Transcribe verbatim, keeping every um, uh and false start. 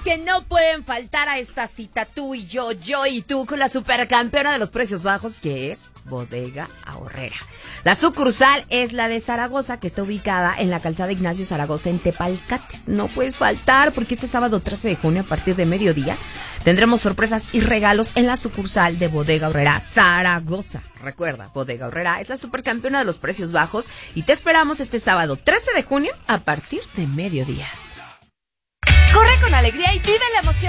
que no pueden faltar a esta cita, tú y yo, yo y tú, con la supercampeona de los precios bajos, que es Bodega Aurrera. La sucursal es la de Zaragoza, que está ubicada en la calzada Ignacio Zaragoza en Tepalcates. No puedes faltar, porque este sábado trece de junio, a partir de mediodía, tendremos sorpresas y regalos en la sucursal de Bodega Aurrera Zaragoza. Recuerda, Bodega Aurrera es la supercampeona de los precios bajos y te esperamos este sábado trece de junio a partir de mediodía. Corre con alegría y vive la emoción